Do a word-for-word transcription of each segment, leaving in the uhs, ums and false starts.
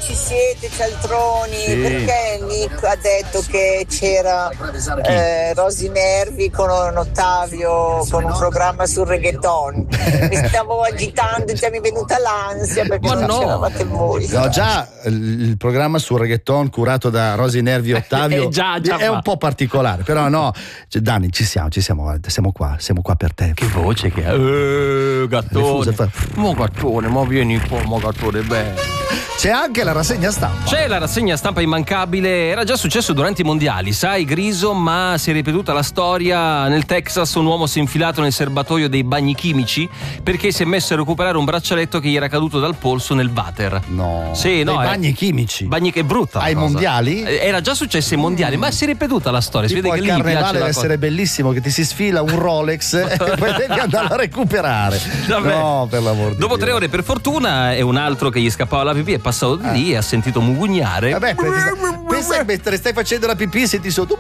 ci siete, cialtroni, Sì. perché Nick ha detto che c'era eh, Rosy Nervi con Ottavio con un programma sul reggaeton? Mi stavo agitando, già mi è venuta l'ansia perché Ma non no. c'eravate voi. No, già il il programma sul reggaeton curato da Rosy Nervi e Ottavio Eh, già, già è fa. un po' particolare, però no, cioè, Dani, ci siamo, ci siamo, guarda, siamo qua, siamo qua per te. Che voce che ha? Eh, gattone. Diffusa, fa- Mo gattone, mo vieni qua, mo gattone, beh. C'è anche la rassegna stampa. C'è la rassegna stampa immancabile, era già successo durante i mondiali, sai, Griso, ma si è ripetuta la storia. Nel Texas un uomo si è infilato nel serbatoio dei bagni chimici perché si è messo a recuperare un braccialetto che gli era caduto dal polso nel water. No. Sì, no, Dei eh. bagni chimici. Bagni che è brutta. la Ai cosa. mondiali? Eh, Era già successo ai mondiali, ma si è ripetuta la storia. Si Tipo vede al che lì gli piace carnevale la deve cosa. essere bellissimo che ti si sfila un Rolex e poi devi andare a recuperare. Vabbè. No, per l'amor di Dopo Dio. tre ore, per fortuna, è un altro che gli scappava la pipì, è passato di lì e ha sentito mugugnare. Vabbè, pensa, pensa che mentre stai facendo la pipì senti sotto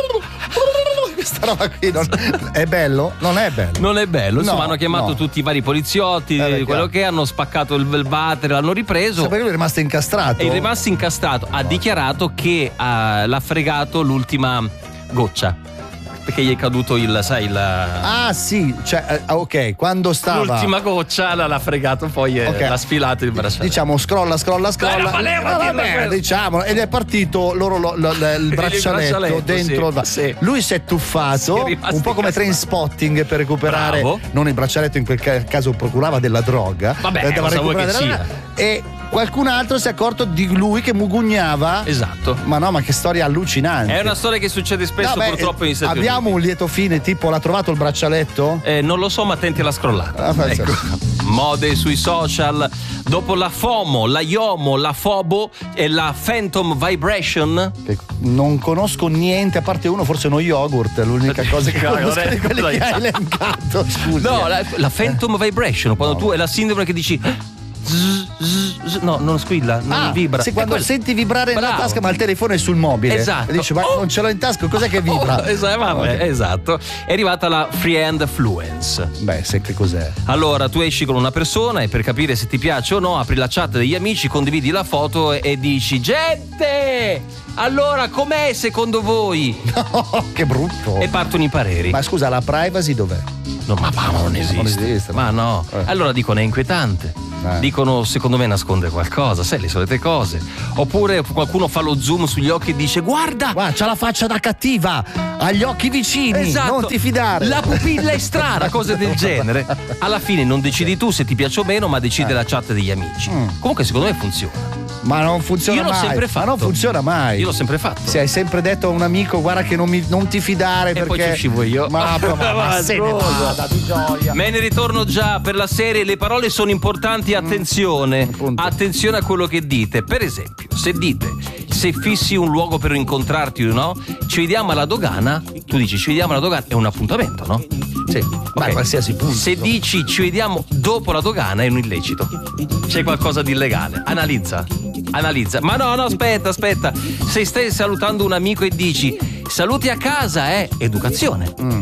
questa roba qui non... è bello? Non è bello. Non è bello, insomma, No, hanno chiamato no. tutti i vari poliziotti, Eh, perché- quello che hanno spaccato il, il water, l'hanno ripreso. Perché lui è rimasto incastrato. È rimasto incastrato. Ha dichiarato che ah, l'ha fregato l'ultima goccia. Perché gli è caduto il, sai, il. Ah sì, cioè, eh, ok, quando stava L'ultima goccia l'ha, l'ha fregato, poi eh, Ok. l'ha sfilato il braccialetto. diciamo scrolla scrolla scrolla Beh, non voleva Ah, dirlo vabbè, quello. diciamo, ed è partito loro lo- lo- lo- il braccialetto braccialetto, dentro sì, sì. lui si è tuffato Si è rimasto un po' come incastrato. Trainspotting per recuperare Bravo. non il braccialetto, in quel ca- caso procurava della droga. Vabbè, Doveva cosa vuoi recuperare che della sia? droga. E qualcun altro si è accorto di lui che mugugnava. Esatto. Ma no, ma che storia allucinante. È una storia che succede spesso, No, beh, purtroppo, negli Stati abbiamo Uniti. un lieto fine, tipo l'ha trovato il braccialetto? Eh, non lo so, ma attenti alla scrollata. Ah, fa- Ecco. Mode sui social. Dopo la FOMO, la YOMO, la FOBO e la Phantom Vibration. Che non conosco niente, a parte uno, forse uno yogurt, è l'unica cosa che No, non conosco è- di quelli cosa che hai? hai elencato. Scusi. No, la, la Phantom Vibration, quando tu è la sindrome che dici zzz, zzz, zzz, no, non squilla, non Ah, vibra. sì, quando È quel- senti vibrare nella Bravo. tasca, ma il telefono è sul mobile. Esatto. E dici, ma Oh. non ce l'ho in tasca, cos'è che vibra? Oh, esatto, vabbè, Ok. esatto. È arrivata la Friend Fluence. Beh, sai che cos'è? Allora, tu esci con una persona e per capire se ti piace o no, apri la chat degli amici, condividi la foto e, e dici: gente! Allora, com'è secondo voi? No, che brutto. E partono i pareri. Ma scusa, la privacy dov'è? No, ma, ma non esiste. Non esiste. Ma no. Eh. Allora dicono è inquietante. Eh. Dicono secondo me nasconde qualcosa, sai, le solite cose. Oppure qualcuno fa lo zoom sugli occhi e dice guarda! Guarda, c'ha la faccia da cattiva, ha gli occhi vicini, Esatto. non ti fidare. La pupilla è strana, cose del genere. Alla fine non decidi tu se ti piace o meno, ma decide la chat degli amici. Mm. Comunque secondo me funziona. Ma non funziona Io l'ho mai. sempre fatto. Ma non funziona mai. Io l'ho sempre fatto. Se hai sempre detto a un amico guarda che non, mi, non ti fidare E perché poi ci uscivo io. Ma, ma, ma, ma se ne vada di gioia. Me ne ritorno già per la serie. Le parole sono importanti, attenzione. appunto. Attenzione a quello che dite. Per esempio, se dite se fissi un luogo per incontrarti o no, ci vediamo alla dogana, tu dici ci vediamo alla dogana, è un appuntamento, no? Sì, ma Ok. qualsiasi punto. Se dici ci vediamo dopo la dogana è un illecito. C'è qualcosa di illegale. Analizza. Analizza. Ma no, no, aspetta, aspetta. Se stai salutando un amico e dici saluti a casa, è educazione. Mm.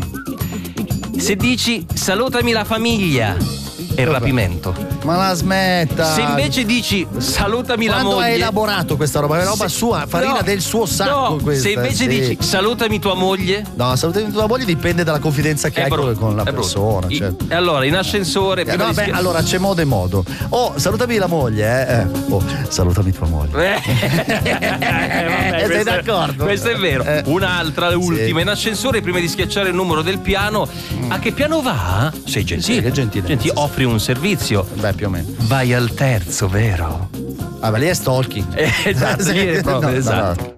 Se dici salutami la famiglia, è rapimento. Ma la smetta. Se invece dici salutami la Quando moglie, hai elaborato questa roba? È roba Se- sua, farina no, del suo sacco no, questa. se invece sì. dici salutami tua moglie, No, salutami tua moglie dipende dalla confidenza che è hai con, brutto, con la è brutto. persona. I- Certo. E allora in ascensore Eh, prima no, di beh, schi- allora c'è modo e modo. Oh, salutami la moglie, eh. eh. Oh, salutami tua moglie. Eh, Sei questo è- d'accordo? Questo è vero. Eh. Un'altra, l'ultima. Sì. In ascensore, prima di schiacciare il numero del piano, a che piano va? Sei gentile. Sì, che gentilezza. Ti offri un servizio. Beh, più o meno. Vai al terzo, vero? Ah, ma lì è stalking. Eh, esatto, Sì, lì è proprio, no, no, esatto. no.